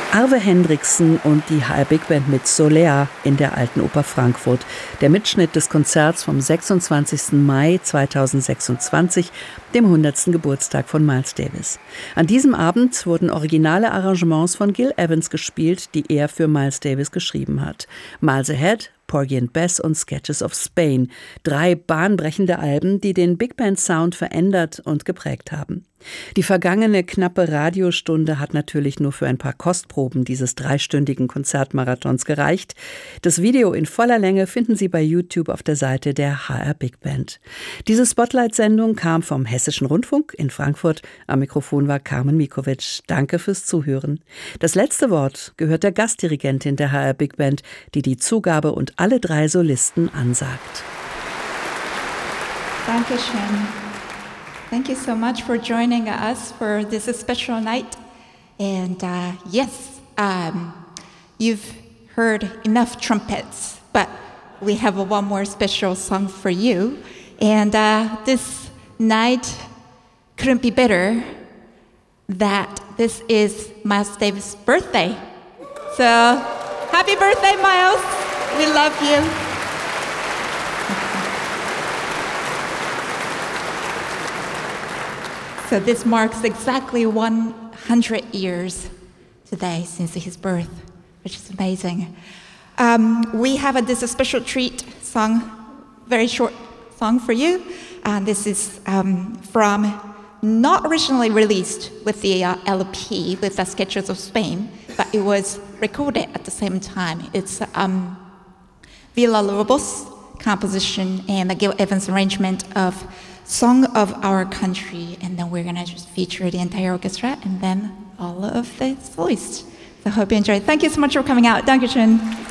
Arve Hendriksen und die HR Big Band mit Solea in der Alten Oper Frankfurt. Der Mitschnitt des Konzerts vom 26. Mai 2026, dem 100. Geburtstag von Miles Davis. An diesem Abend wurden originale Arrangements von Gil Evans gespielt, die er für Miles Davis geschrieben hat. Miles Ahead, Porgy and Bess und Sketches of Spain. 3 bahnbrechende Alben, die den Big Band Sound verändert und geprägt haben. Die vergangene knappe Radiostunde hat natürlich nur für ein paar Kostproben dieses 3-stündigen Konzertmarathons gereicht. Das Video in voller Länge finden Sie bei YouTube auf der Seite der HR Big Band. Diese Spotlight-Sendung kam vom Hessischen Rundfunk in Frankfurt. Am Mikrofon war Carmen Mikovic. Danke fürs Zuhören. Das letzte Wort gehört der Gastdirigentin der HR Big Band, die die Zugabe und alle 3 Solisten ansagt. Dankeschön. Thank you so much for joining us for this special night. And you've heard enough trumpets, but we have one more special song for you. And this night couldn't be better that this is Miles Davis' birthday. So happy birthday, Miles. We love you. So this marks exactly 100 years today since his birth, which is amazing. We have this special treat song, very short song for you. And this is from not originally released with the LP, with the Sketches of Spain, but it was recorded at the same time. It's Villa-Lobos composition and the Gil Evans arrangement of Song of Our Country, and then we're gonna just feature the entire orchestra and then all of the soloists. So I hope you enjoy. Thank you so much for coming out. Dankeschön.